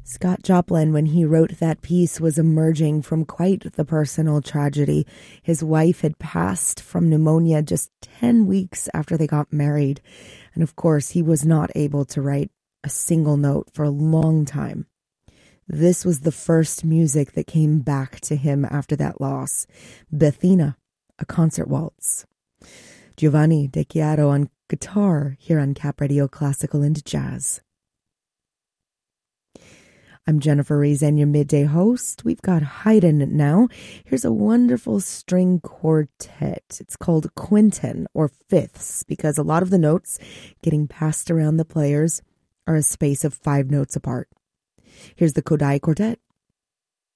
Scott Joplin, when he wrote that piece, was emerging from quite the personal tragedy. His wife had passed from pneumonia just 10 weeks after they got married. And of course, he was not able to write a single note for a long time. This was the first music that came back to him after that loss. Bethina, a concert waltz. Giovanni De Chiaro on guitar here on Cap Radio Classical and Jazz. I'm Jennifer Reason, your midday host. We've got Haydn now. Here's a wonderful string quartet. It's called quinten or fifths because a lot of the notes getting passed around the players are a space of 5 notes apart. Here's the Kodály Quartet